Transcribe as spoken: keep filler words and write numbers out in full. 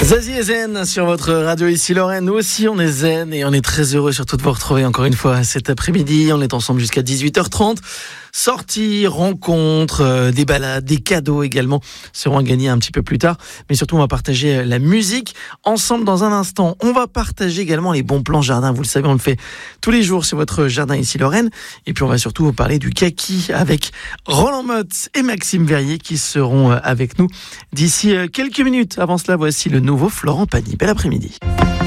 Zazie et Zen sur votre radio ici Lorraine. Nous aussi on est zen et on est très heureux surtout de vous retrouver encore une fois cet après-midi. On est ensemble jusqu'à dix-huit heures trente. Sorties, rencontres, euh, des balades, des cadeaux également seront à gagner un petit peu plus tard. Mais surtout on va partager la musique ensemble dans un instant. On va partager également les bons plans jardin. Vous le savez, on le fait tous les jours sur votre jardin ici Lorraine. Et puis on va surtout vous parler du kaki avec Roland Motte et Maxime Verrier qui seront avec nous d'ici quelques minutes. Avant cela, voici le nouveau Florent Pagny. Bel après-midi.